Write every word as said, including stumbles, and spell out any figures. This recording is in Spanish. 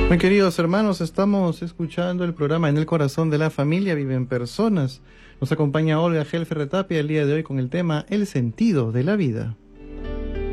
Muy queridos hermanos, estamos escuchando el programa En el Corazón de la Familia Viven Personas. Nos acompaña Olga Gelfer Retapia el día de hoy con el tema El sentido de la vida.